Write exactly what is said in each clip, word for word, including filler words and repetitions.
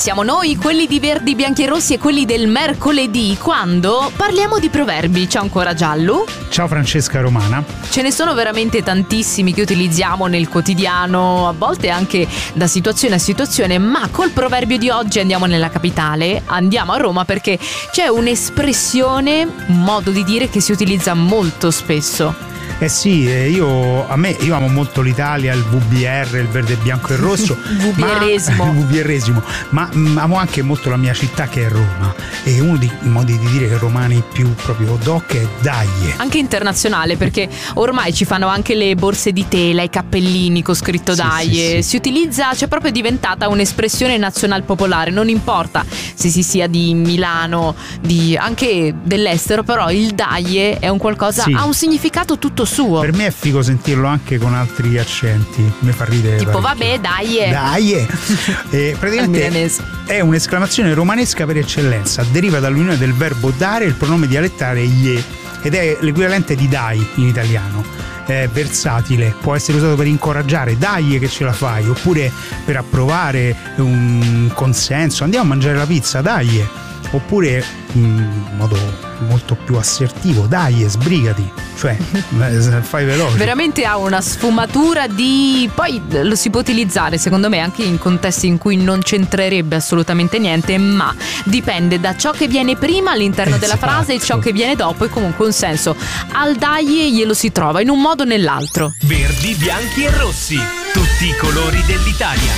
siamo noi, quelli di Verdi, Bianchi e Rossi e quelli del mercoledì, quando parliamo di proverbi. Ciao ancora Giallo. Ciao Francesca Romana. Ce ne sono veramente tantissimi che utilizziamo nel quotidiano, a volte anche da situazione a situazione, ma col proverbio di oggi andiamo nella capitale, andiamo a Roma perché c'è un'espressione, un modo di dire che si utilizza molto spesso. Eh sì, io, a me, io amo molto l'Italia, il V B R, il verde, bianco e rosso. VBResimo. Ma, VBResimo. Ma mh, amo anche molto la mia città che è Roma. E uno dei modi di dire che romani più proprio doc è dai. Anche internazionale, perché ormai ci fanno anche le borse di tela, i cappellini con scritto sì, dai. Sì, sì. Si utilizza, cioè proprio è diventata un'espressione nazional popolare. Non importa se si sia di Milano, di anche dell'estero, però il dai è un qualcosa, sì. ha un significato tutto suo. Per me è figo sentirlo anche con altri accenti, mi fa ridere tipo parecchio. vabbè dai dai e praticamente è un'esclamazione romanesca per eccellenza, deriva dall'unione del verbo dare e il pronome dialettale ye ed è l'equivalente di dai in italiano. È versatile, può essere usato per incoraggiare, dai che ce la fai, oppure per approvare un consenso, andiamo a mangiare la pizza, dai, oppure in modo molto più assertivo, dai, sbrigati, cioè fai veloce. Veramente ha una sfumatura di, poi lo si può utilizzare secondo me anche in contesti in cui non c'entrerebbe assolutamente niente, ma dipende da ciò che viene prima all'interno esatto. della frase e ciò che viene dopo, e comunque un senso al dai glielo si trova in un modo o nell'altro. Verdi, bianchi e rossi, tutti i colori dell'Italia.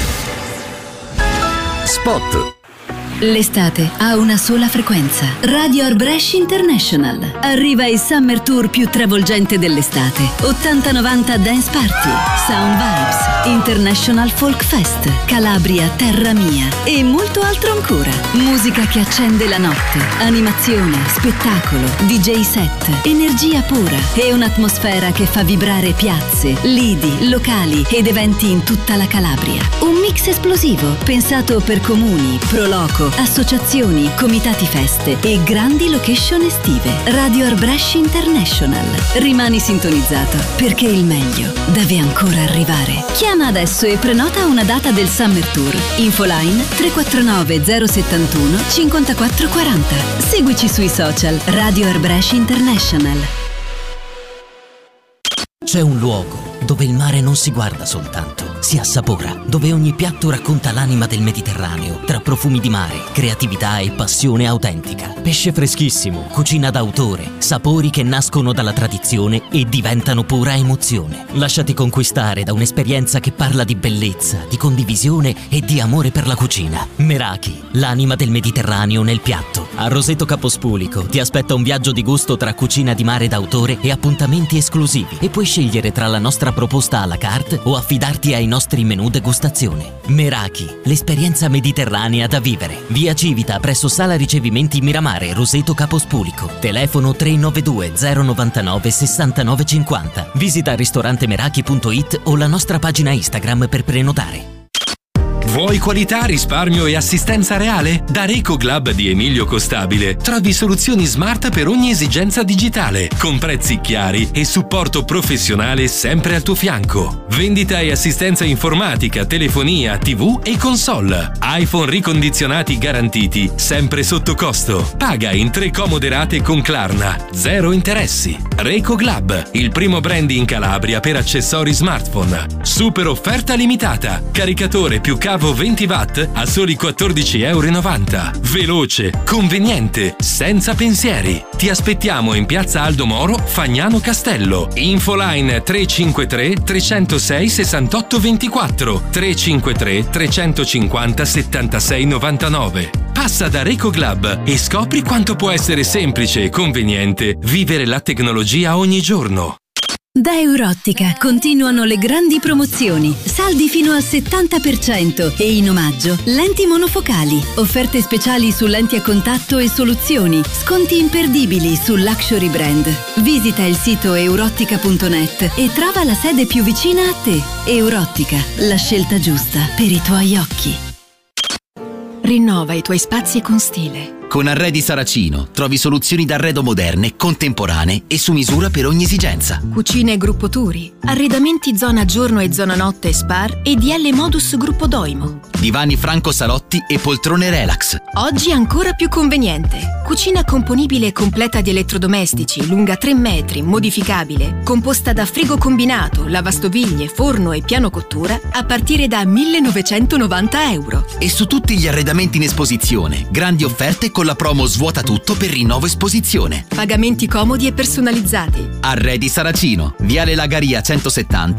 Spot. L'estate ha una sola frequenza. Radio Arbresh International. Arriva il Summer Tour più travolgente dell'estate. ottanta novanta Dance Party, Sound Vibes, International Folk Fest, Calabria Terra Mia e molto altro ancora. Musica che accende la notte, animazione, spettacolo, D J set, energia pura e un'atmosfera che fa vibrare piazze, lidi, locali ed eventi in tutta la Calabria. Un mix esplosivo pensato per comuni, pro loco, associazioni, comitati feste e grandi location estive. Radio Arbresh International. Rimani sintonizzato perché il meglio deve ancora arrivare. Chiama adesso e prenota una data del Summer Tour. Infoline tre quattro nove zero settantuno cinquantaquattro quaranta. Seguici sui social Radio Arbresh International. C'è un luogo dove il mare non si guarda soltanto, si assapora, dove ogni piatto racconta l'anima del Mediterraneo, tra profumi di mare, creatività e passione autentica. Pesce freschissimo, cucina d'autore, sapori che nascono dalla tradizione e diventano pura emozione. Lasciati conquistare da un'esperienza che parla di bellezza, di condivisione e di amore per la cucina. Meraki, l'anima del Mediterraneo nel piatto. A Roseto Capospulico ti aspetta un viaggio di gusto tra cucina di mare d'autore e appuntamenti esclusivi, e puoi scegliere tra la nostra proposta à la carte o affidarti ai nostri menù degustazione. Meraki, l'esperienza mediterranea da vivere. Via Civita presso Sala Ricevimenti Miramare, Roseto Capospulico. Telefono tre nove due zero nove nove sei nove cinque zero. Visita ristorante meraki punto it o la nostra pagina Instagram per prenotare. Vuoi qualità, risparmio e assistenza reale? Da Recoclub di Emilio Costabile trovi soluzioni smart per ogni esigenza digitale, con prezzi chiari e supporto professionale sempre al tuo fianco. Vendita e assistenza informatica, telefonia, tivù e console. iPhone ricondizionati garantiti, sempre sotto costo. Paga in tre comode rate con Klarna, zero interessi. Recoclub, il primo brand in Calabria per accessori smartphone. Super offerta limitata. Caricatore più cavo venti watt a soli quattordici e novanta euro. Veloce, conveniente, senza pensieri. Ti aspettiamo in piazza Aldo Moro, Fagnano Castello. Infoline tre cinque tre tre zero sei sei otto due quattro, tre cinque tre tre cinque zero sette sei nove nove. Passa da Recoclub e scopri quanto può essere semplice e conveniente vivere la tecnologia ogni giorno. Da Eurottica continuano le grandi promozioni, saldi fino al settanta per cento e in omaggio lenti monofocali, offerte speciali su lenti a contatto e soluzioni, sconti imperdibili su luxury brand. Visita il sito eurottica punto net e trova la sede più vicina a te. Eurottica, la scelta giusta per i tuoi occhi. Rinnova i tuoi spazi con stile. Con Arredi Saracino trovi soluzioni d'arredo moderne, contemporanee e su misura per ogni esigenza. Cucine Gruppo Turi, arredamenti zona giorno e zona notte Spar e D L Modus Gruppo Doimo. Divani Franco Salotti e poltrone relax. Oggi ancora più conveniente. Cucina componibile e completa di elettrodomestici, lunga tre metri, modificabile, composta da frigo combinato, lavastoviglie, forno e piano cottura a partire da millenovecentonovanta euro. E su tutti gli arredamenti in esposizione, grandi offerte con la promo Svuota tutto per rinnovo esposizione. Pagamenti comodi e personalizzati. Arredi Saracino, Viale Lagaria centosettanta